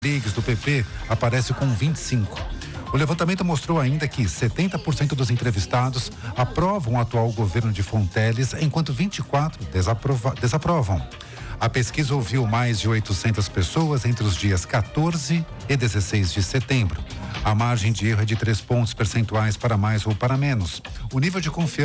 Rodrigues, do PP, aparece com 25. O levantamento mostrou ainda que 70% dos entrevistados aprovam o atual governo de Fonteles, enquanto 24% desaprovam. A pesquisa ouviu mais de 800 pessoas entre os dias 14 e 16 de setembro. A margem de erro é de 3 pontos percentuais para mais ou para menos. O nível de confiança